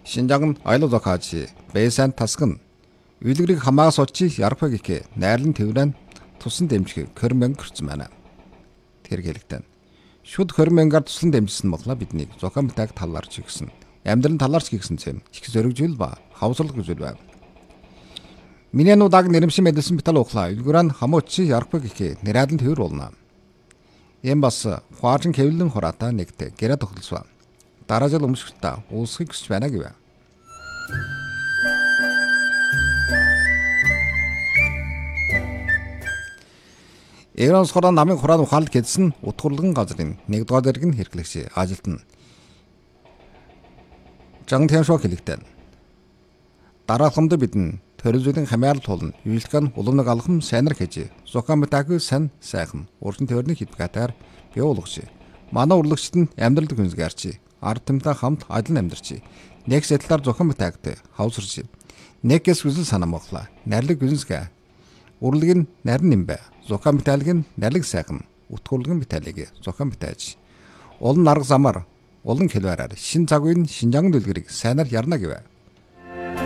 Шинжаан айлуу зохиож бэсэн тасган үлгэрийг хамаас очи ярпаг их найрлан тэврэн тусан дэмжих 20 мянга хүрсэн байна. Тэр хэлэгтэн. Шүд 20 мянгаар туслан дэмжсэн боглоо бидний зохион бүтээг талаарч гисэн. Амьдрын талаарч гисэн зэм их зөрөгжүүл ба хавсарлах зүйл байна. Миний нуудаг нэрмшин мэдсэн битал ухлаа. Үлгэрэн хамуучи ярпаг их нэрэлэн төвөр болно. Эм бас хуаажин хэвлэн хураатаа нэгтэ гэрэ тогтолсоо. Дараа жил өмсгөлтөө уусхийг хүсэж байна гэв. Эронс хорон намын хураан ухаалт гэдсэн утгуурлан газрын 1-р дэргэн хэрэглэгч ажилтан Жан Тяншоо хэлэгтэн. Дараалхамд бидэн төрөлжлийн хамаарал тулна. Юйлгэн уламнаг алхам сайнар гэж зохион бүтээгүй сан сайхан уран төрний хитгатаар бий болгоч. Манай урлагчид нь амьдралд хүнсгээрч ард түмтэй хамт адил амьдарч нэг сэтлэр зохион бүтээгтэй хавсарч нэгээс хүсэл санаа моглаа. Нарлиг хүнсгээ урлаг нь нарийн нэмбэ. Зохион бүтээлэг нь нарлиг сайхан утгуурлан бүтээлэг зохион бүтээж. Олон арга замаар олон хэлбэрээр шин цаг үеийн шинжаан дэлгэрийг сайнаар ярна гэв.